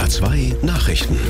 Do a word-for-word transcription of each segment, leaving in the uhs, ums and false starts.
R zwei Nachrichten.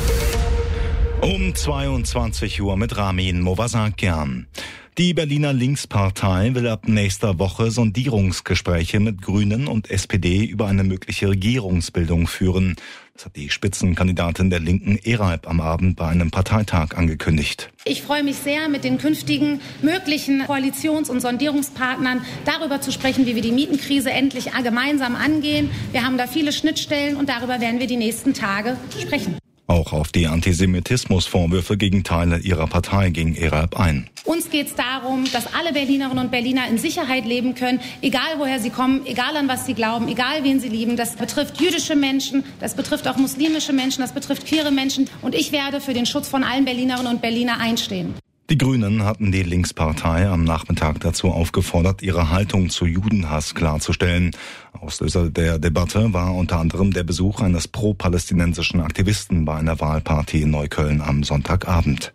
Um zweiundzwanzig Uhr mit Ramin Movasakian. Die Berliner Linkspartei will ab nächster Woche Sondierungsgespräche mit Grünen und S P D über eine mögliche Regierungsbildung führen. Das hat die Spitzenkandidatin der Linken Eralp am Abend bei einem Parteitag angekündigt. Ich freue mich sehr, mit den künftigen möglichen Koalitions- und Sondierungspartnern darüber zu sprechen, wie wir die Mietenkrise endlich gemeinsam angehen. Wir haben da viele Schnittstellen und darüber werden wir die nächsten Tage sprechen. Auch auf die Antisemitismusvorwürfe gegen Teile ihrer Partei ging Eralp ein. Uns geht es darum, dass alle Berlinerinnen und Berliner in Sicherheit leben können, egal woher sie kommen, egal an was sie glauben, egal wen sie lieben. Das betrifft jüdische Menschen, das betrifft auch muslimische Menschen, das betrifft queere Menschen. Und ich werde für den Schutz von allen Berlinerinnen und Berliner einstehen. Die Grünen hatten die Linkspartei am Nachmittag dazu aufgefordert, ihre Haltung zu Judenhass klarzustellen. Auslöser der Debatte war unter anderem der Besuch eines pro-palästinensischen Aktivisten bei einer Wahlparty in Neukölln am Sonntagabend.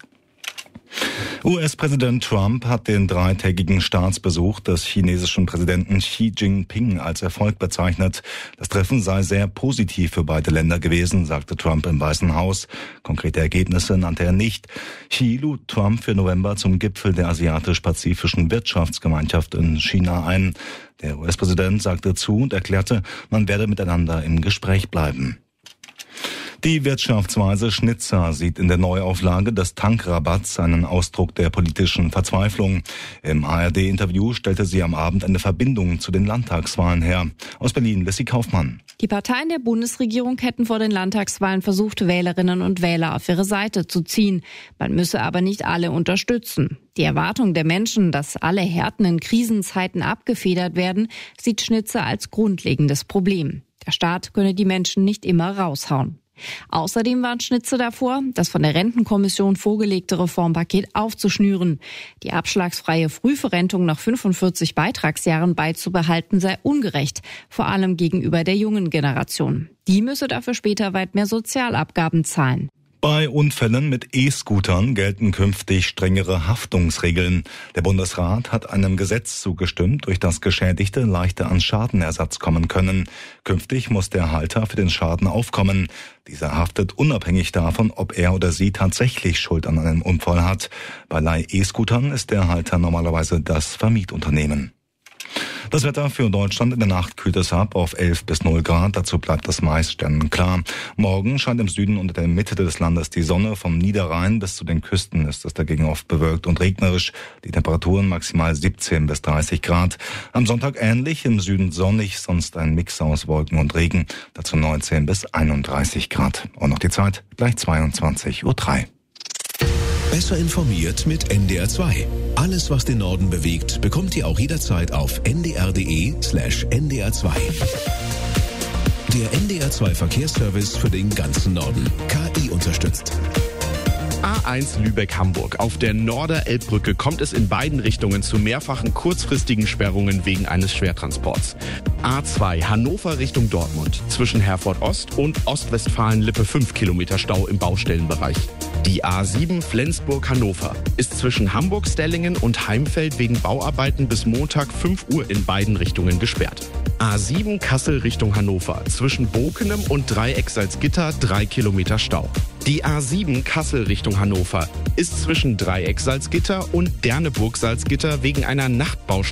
U S-Präsident Trump hat den dreitägigen Staatsbesuch des chinesischen Präsidenten Xi Jinping als Erfolg bezeichnet. Das Treffen sei sehr positiv für beide Länder gewesen, sagte Trump im Weißen Haus. Konkrete Ergebnisse nannte er nicht. Xi lud Trump für November zum Gipfel der Asiatisch-Pazifischen Wirtschaftsgemeinschaft in China ein. Der U S-Präsident sagte zu und erklärte, man werde miteinander im Gespräch bleiben. Die Wirtschaftsweise Schnitzer sieht in der Neuauflage des Tankrabatts einen Ausdruck der politischen Verzweiflung. Im A R D-Interview stellte sie am Abend eine Verbindung zu den Landtagswahlen her. Aus Berlin, Lissy Kaufmann. Die Parteien der Bundesregierung hätten vor den Landtagswahlen versucht, Wählerinnen und Wähler auf ihre Seite zu ziehen. Man müsse aber nicht alle unterstützen. Die Erwartung der Menschen, dass alle Härten in Krisenzeiten abgefedert werden, sieht Schnitzer als grundlegendes Problem. Der Staat könne die Menschen nicht immer raushauen. Außerdem warnt Schnitzer davor, das von der Rentenkommission vorgelegte Reformpaket aufzuschnüren. Die abschlagsfreie Frühverrentung nach fünfundvierzig Beitragsjahren beizubehalten sei ungerecht, vor allem gegenüber der jungen Generation. Die müsse dafür später weit mehr Sozialabgaben zahlen. Bei Unfällen mit E-Scootern gelten künftig strengere Haftungsregeln. Der Bundesrat hat einem Gesetz zugestimmt, durch das Geschädigte leichter an Schadenersatz kommen können. Künftig muss der Halter für den Schaden aufkommen. Dieser haftet unabhängig davon, ob er oder sie tatsächlich Schuld an einem Unfall hat. Bei Leih-E-Scootern ist der Halter normalerweise das Vermietunternehmen. Das Wetter für Deutschland: in der Nacht kühlt es ab auf elf bis null Grad. Dazu bleibt es meist sternenklar. Morgen scheint im Süden und in der Mitte des Landes die Sonne. Vom Niederrhein bis zu den Küsten ist es dagegen oft bewölkt und regnerisch. Die Temperaturen maximal siebzehn bis dreißig Grad. Am Sonntag ähnlich, im Süden sonnig, sonst ein Mix aus Wolken und Regen. Dazu neunzehn bis einunddreißig Grad. Und noch die Zeit, gleich zweiundzwanzig Uhr drei. Besser informiert mit N D R zwei. Alles, was den Norden bewegt, bekommt ihr auch jederzeit auf n d r punkt d e slash n d r zwei. Der N D R zwei Verkehrsservice für den ganzen Norden. K I unterstützt. A eins Lübeck-Hamburg. Auf der Norder-Elbbrücke kommt es in beiden Richtungen zu mehrfachen kurzfristigen Sperrungen wegen eines Schwertransports. A zwei Hannover Richtung Dortmund. Zwischen Herford Ost und Ostwestfalen-Lippe fünf Kilometer Stau im Baustellenbereich. Die A sieben Flensburg-Hannover ist zwischen Hamburg-Stellingen und Heimfeld wegen Bauarbeiten bis Montag fünf Uhr in beiden Richtungen gesperrt. A sieben Kassel Richtung Hannover. Zwischen Bokenem und Dreieck-Salzgitter drei Kilometer Stau. Die A sieben Kassel Richtung Hannover ist zwischen Dreieck-Salzgitter und Derneburg-Salzgitter wegen einer Nachtbaustelle